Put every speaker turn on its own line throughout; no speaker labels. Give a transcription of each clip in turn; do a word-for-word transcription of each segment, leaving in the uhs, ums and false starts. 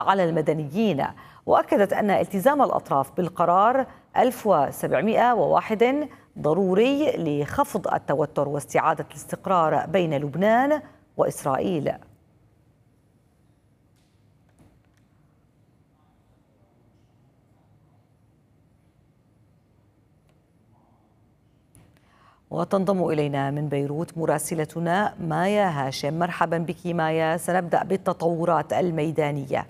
على المدنيين، وأكدت أن التزام الأطراف بالقرار ألف وسبعمئة وواحد ضروري لخفض التوتر واستعادة الاستقرار بين لبنان وإسرائيل. وتنضم إلينا من بيروت مراسلتنا مايا هاشم. مرحبا بك مايا، سنبدأ بالتطورات الميدانية.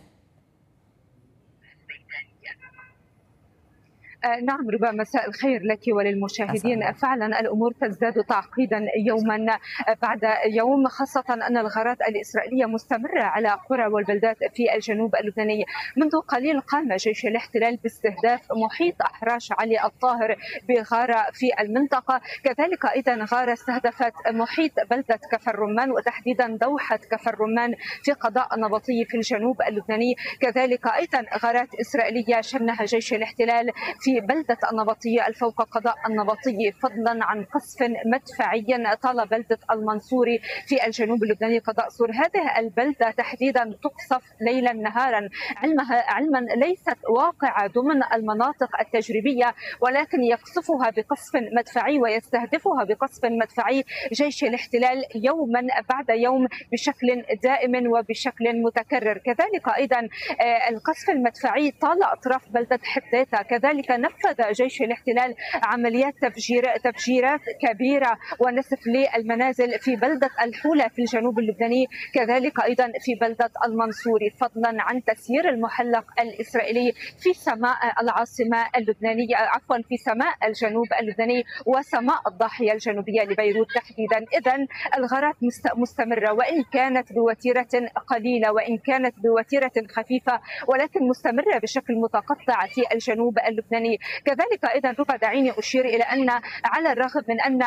نعم ربما، مساء الخير لك وللمشاهدين. فعلا الأمور تزداد تعقيدا يوما بعد يوم، خاصة أن الغارات الإسرائيلية مستمرة على قرى والبلدات في الجنوب اللبناني. منذ قليل قام جيش الاحتلال باستهداف محيط أحراش علي الطاهر بغارة في المنطقة، كذلك أيضا غارة استهدفت محيط بلدة كفر رمان وتحديدا دوحة كفر رمان في قضاء النبطي في الجنوب اللبناني، كذلك أيضا غارات إسرائيلية شنها جيش الاحتلال في في بلدة النبطية الفوق قضاء النبطي، فضلا عن قصف مدفعي طال بلدة المنصوري في الجنوب اللبناني قضاء سور. هذه البلدة تحديدا تقصف ليلا نهارا، علمها علما ليست واقعة ضمن المناطق التجريبية، ولكن يقصفها بقصف مدفعي ويستهدفها بقصف مدفعي جيش الاحتلال يوما بعد يوم بشكل دائم وبشكل متكرر. كذلك أيضا القصف المدفعي طال أطراف بلدة حديثة، كذلك نفذ جيش الاحتلال عمليات تفجير تفجيرات كبيرة ونسف للمنازل في بلدة الحولة في الجنوب اللبناني، كذلك أيضا في بلدة المنصوري، فضلا عن تسيير المحلق الإسرائيلي في سماء العاصمة اللبنانية، عفوا في سماء الجنوب اللبناني وسماء الضاحية الجنوبية لبيروت تحديدا. إذن الغارات مستمرة، وإن كانت بوتيرة قليلة وإن كانت بوتيرة خفيفة، ولكن مستمرة بشكل متقطع في الجنوب اللبناني. كذلك ايضا ربما دعيني اشير الى ان على الرغم من ان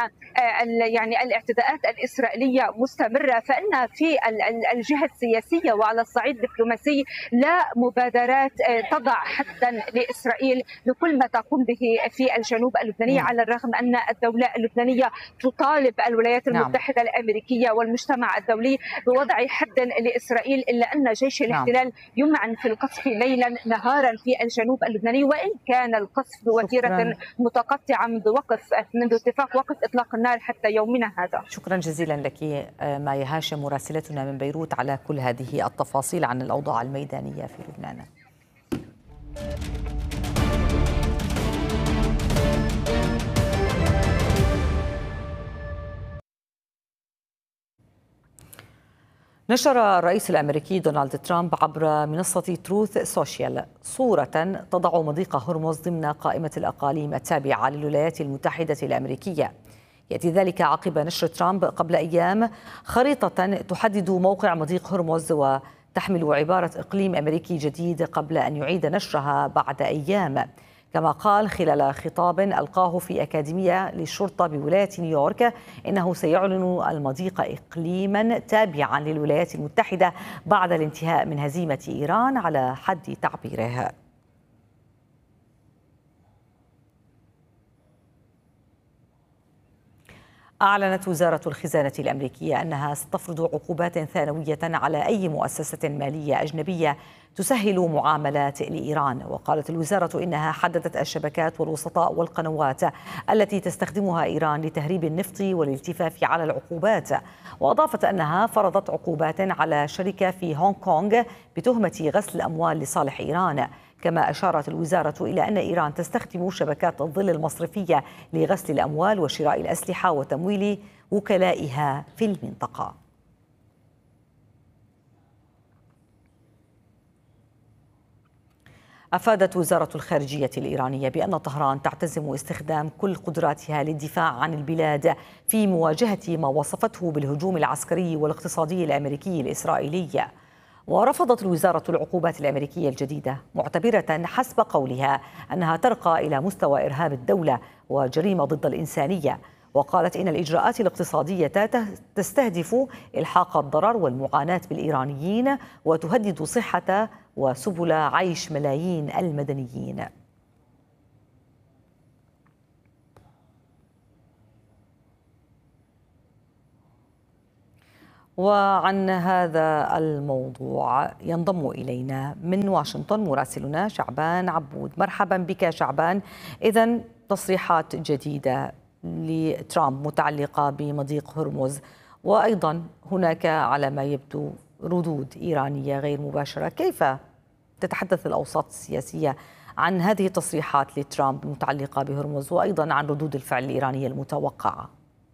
يعني الاعتداءات الاسرائيليه مستمره، فان في الجهه السياسيه وعلى الصعيد الدبلوماسي لا مبادرات تضع حدا لاسرائيل لكل ما تقوم به في الجنوب اللبناني، على الرغم ان الدوله اللبنانيه تطالب الولايات المتحده الامريكيه والمجتمع الدولي بوضع حد لاسرائيل، الا ان جيش الاحتلال يمعن في القصف ليلا نهارا في الجنوب اللبناني، وان كان القصف بوتيرة متقطعة منذ وقف منذ اتفاق وقف إطلاق النار حتى يومنا هذا.
شكرا جزيلا لك مايا هاشم مراسلتنا من بيروت على كل هذه التفاصيل عن الأوضاع الميدانية في لبنان. نشر الرئيس الأمريكي دونالد ترامب عبر منصة تروث سوشيال صورة تضع مضيق هرمز ضمن قائمة الأقاليم التابعة للولايات المتحدة الأمريكية. يأتي ذلك عقب نشر ترامب قبل أيام خريطة تحدد موقع مضيق هرمز وتحمل عبارة إقليم أمريكي جديد قبل أن يعيد نشرها بعد أيام. كما قال خلال خطاب ألقاه في أكاديمية للشرطة بولاية نيويورك إنه سيعلن المضيق إقليما تابعا للولايات المتحدة بعد الانتهاء من هزيمة إيران على حد تعبيره. أعلنت وزارة الخزانة الأمريكية أنها ستفرض عقوبات ثانوية على أي مؤسسة مالية أجنبية تسهل معاملات لإيران. وقالت الوزارة إنها حددت الشبكات والوسطاء والقنوات التي تستخدمها إيران لتهريب النفط والالتفاف على العقوبات. وأضافت أنها فرضت عقوبات على شركة في هونغ كونغ بتهمة غسل الأموال لصالح إيران. كما أشارت الوزارة إلى أن إيران تستخدم شبكات الظل المصرفية لغسل الأموال وشراء الأسلحة وتمويل وكلائها في المنطقة. أفادت وزارة الخارجية الإيرانية بأن طهران تعتزم استخدام كل قدراتها للدفاع عن البلاد في مواجهة ما وصفته بالهجوم العسكري والاقتصادي الأمريكي الإسرائيلي. ورفضت الوزارة العقوبات الأمريكية الجديدة، معتبرة حسب قولها أنها ترقى إلى مستوى إرهاب الدولة وجريمة ضد الإنسانية. وقالت إن الإجراءات الاقتصادية تستهدف إلحاق الضرر والمعاناة بالإيرانيين وتهدد صحة وسبل عيش ملايين المدنيين. وعن هذا الموضوع ينضم إلينا من واشنطن مراسلنا شعبان عبود. مرحبا بك شعبان. إذن تصريحات جديدة لترامب متعلقة بمضيق هرمز، وأيضا هناك على ما يبدو ردود إيرانية غير مباشرة. كيف تتحدث الأوساط السياسية عن هذه التصريحات لترامب المتعلقة بهرمز، وأيضا عن ردود الفعل الإيرانية المتوقعة؟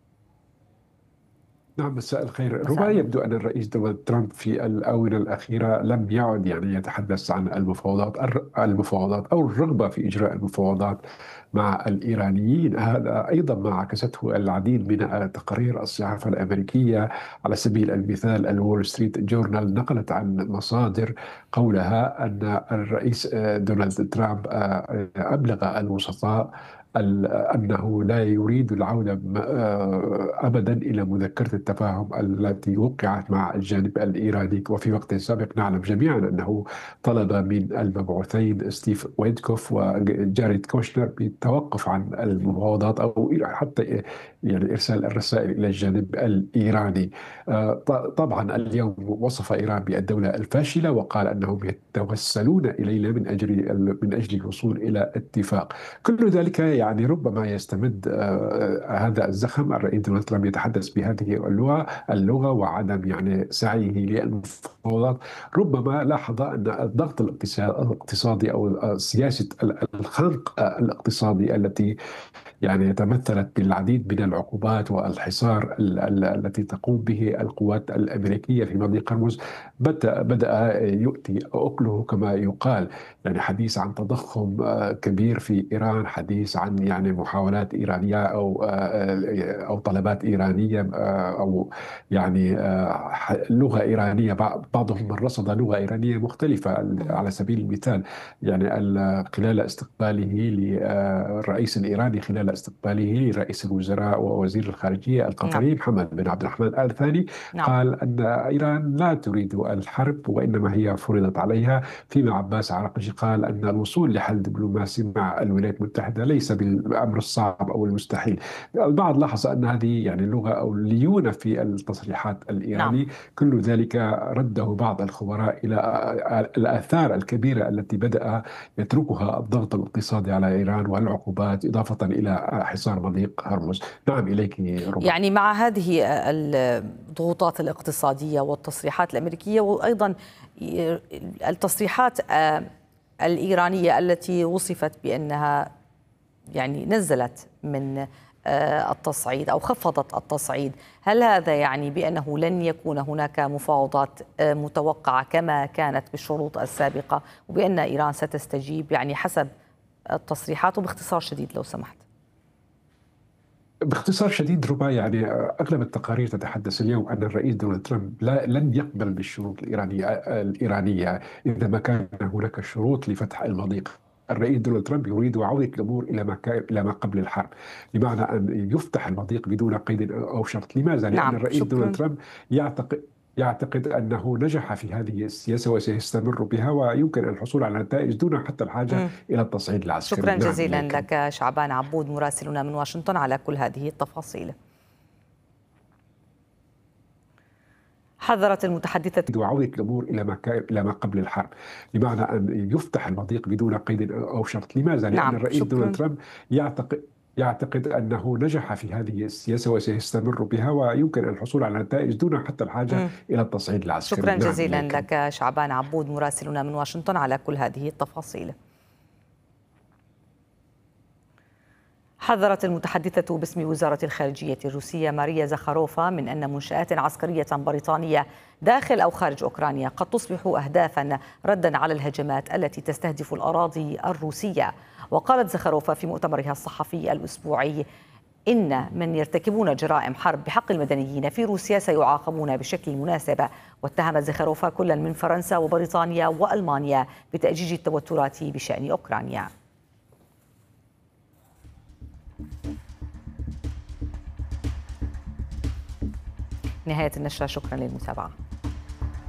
نعم، مساء الخير. ربما يبدو أن الرئيس دونالد ترامب في الآونة الأخيرة لم يعد يعني يتحدث عن المفاوضات المفاوضات أو الرغبة في إجراء المفاوضات مع الإيرانيين. هذا أيضا ما عكسته العديد من تقارير الصحافة الأمريكية. على سبيل المثال الول ستريت جورنال نقلت عن مصادر قولها أن الرئيس دونالد ترامب أبلغ الوسطاء أنه لا يريد العودة أبدا إلى مذكرة التفاهم التي وقعت مع الجانب الإيراني. وفي وقت سابق نعلم جميعا أنه طلب من المبعوثين ستيف ويتكوف وجاريد كوشنر بالتوقف عن المفاوضات أو حتى يعني إرسال الرسائل إلى الجانب الإيراني. طبعا اليوم وصف إيران بالدولة الفاشلة وقال أنهم يتوسلون إلينا من أجل من أجل الوصول إلى اتفاق. كل ذلك يعني ربما يستمد هذا الزخم. الرئيس دونالد ترامب يتحدث بهذه اللغة اللغة وعدم يعني سعيه للمفاوضات. ربما لاحظ أن الضغط الاقتصادي أو سياسة الخنق الاقتصادي التي يعني تمثلت بالعديد من العقوبات والحصار التي تقوم به القوات الأمريكية في مضيق هرمز بدأ بدأ يؤتي أكله كما يقال. يعني حديث عن تضخم كبير في إيران، حديث عن يعني محاولات إيرانية أو أو طلبات إيرانية أو يعني لغة إيرانية. بعضهم من رصد لغة إيرانية مختلفة. على سبيل المثال يعني خلال استقباله للرئيس الإيراني خلال استقباله لرئيس الوزراء ووزير الخارجية القطري نعم. محمد بن عبد الرحمن آل ثاني نعم. قال أن إيران لا تريد الحرب وإنما هي فرضت عليها. فيما عباس عراقجي قال أن الوصول لحل دبلوماسي مع الولايات المتحدة ليس بالأمر الصعب أو المستحيل. البعض لاحظ أن هذه يعني لغة أو ليونة في التصريحات الإيراني نعم. كل ذلك رده بعض الخبراء إلى الآثار الكبيرة التي بدأ يتركها الضغط الاقتصادي على إيران والعقوبات إضافة إلى حصار مضيق هرمز. نعم إليك ربما.
يعني مع هذه الضغوطات الاقتصادية والتصريحات الأمريكية وأيضا التصريحات الإيرانية التي وصفت بأنها يعني نزلت من التصعيد أو خفضت التصعيد، هل هذا يعني بأنه لن يكون هناك مفاوضات متوقعة كما كانت بالشروط السابقة وبأن إيران ستستجيب يعني حسب التصريحات؟ وباختصار شديد لو سمحت.
باختصار شديد ربما يعني اغلب التقارير تتحدث اليوم ان الرئيس دونالد ترامب لا لن يقبل بالشروط الايرانيه الايرانيه اذا ما كان هناك شروط لفتح المضيق. الرئيس دونالد ترامب يريد عودة الأمور إلى ما إلى ما قبل الحرب، بمعنى أن يفتح المضيق بدون قيد أو شرط. لماذا؟ لأن نعم. الرئيس دونالد ترامب يعتقد يعتقد أنه نجح في هذه السياسة وسيستمر بها ويمكن الحصول على نتائج دون حتى الحاجة م. إلى التصعيد العسكري.
شكرا جزيلا نعم. لك شعبان عبود مراسلنا من واشنطن على كل هذه التفاصيل. حذرت المتحدثة
عودة الأمور إلى ما إلى ما قبل الحرب، بمعنى أن يفتح المضيق بدون قيد أو شرط. لماذا؟ لأن نعم. الرئيس دونالد ترامب يعتقد يعتقد أنه نجح في هذه السياسة وسيستمر بها ويمكن الحصول على نتائج دون حتى الحاجة م. إلى التصعيد العسكري.
شكرا جزيلا نعم. لك شعبان عبود مراسلنا من واشنطن على كل هذه التفاصيل. حذرت المتحدثة باسم وزارة الخارجية الروسية ماريا زخاروفا من أن منشآت عسكرية بريطانية داخل أو خارج أوكرانيا قد تصبح أهدافا ردا على الهجمات التي تستهدف الأراضي الروسية. وقالت زخاروفا في مؤتمرها الصحفي الأسبوعي إن من يرتكبون جرائم حرب بحق المدنيين في روسيا سيعاقبون بشكل مناسب. واتهمت زخاروفا كلا من فرنسا وبريطانيا وألمانيا بتأجيج التوترات بشأن أوكرانيا. نهاية النشرة، شكرا للمتابعة.